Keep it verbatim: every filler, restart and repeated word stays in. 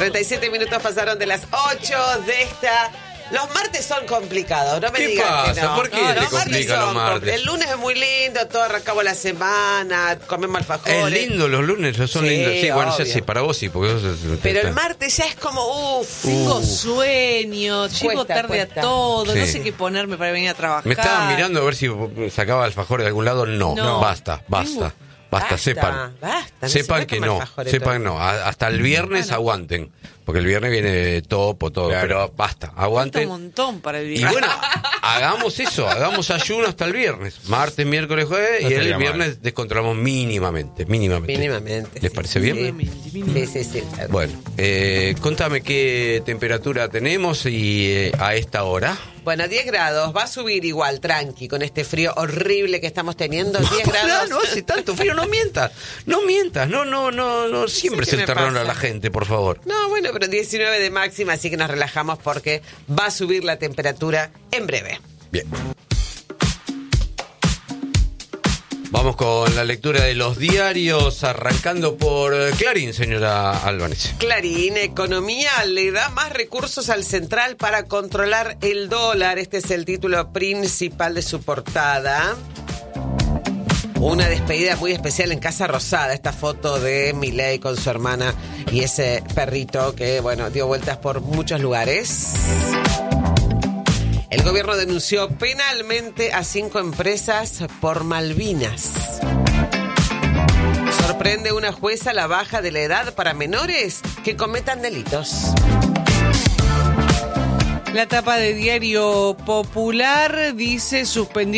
treinta y siete minutos pasaron de las ocho de esta... Los martes son complicados, no me ¿Qué digan pasa? que no. ¿Por qué no, te los complican los son martes? compl- El lunes es muy lindo, todo arrancamos la semana, comemos alfajores. Es lindo, los lunes son Sí, lindos. Sí, bueno, ya obvio. sí, para vos sí, porque vos... Pero el martes ya es como, uff. Tengo Uh. sueño, llego Cuesta, tarde cuesta. a todo, Sí. no sé qué ponerme para venir a trabajar. Me estaban mirando a ver si sacaba alfajores de algún lado. No, No. basta, basta. Basta, Basta, sepan. basta, no se sepan puede que comer no, alfajores sepan todo. no. A- hasta el viernes aguanten. Porque el viernes viene topo, todo. Claro. Pero basta, Falta aguanten. un montón para el Y día. bueno, hagamos eso, hagamos ayuno hasta el viernes. Martes, miércoles, jueves. No y el estaría viernes mal. descontrolamos mínimamente. Mínimamente. Mínimamente. ¿Les sí. parece bien? Sí, sí, sí. Bueno, eh, contame qué temperatura tenemos y eh, a esta hora. Bueno, diez grados, va a subir igual, tranqui, con este frío horrible que estamos teniendo. diez grados. No, no hace tanto frío, no mientas. No mientas, no, no, no, no. Siempre sé se qué el me terror pasa. a la gente, por favor. No, bueno, pero diecinueve de máxima, así que nos relajamos porque va a subir la temperatura en breve. Bien. Vamos con la lectura de los diarios, arrancando por eh, Clarín, señora Álvarez. Clarín, Economía le da más recursos al central para controlar el dólar. Este es el título principal de su portada. Una despedida muy especial en Casa Rosada. Esta foto de Milei con su hermana y ese perrito que, bueno, dio vueltas por muchos lugares. El gobierno denunció penalmente a cinco empresas por Malvinas. Sorprende una jueza la baja de la edad para menores que cometan delitos. La tapa de Diario Popular dice suspendido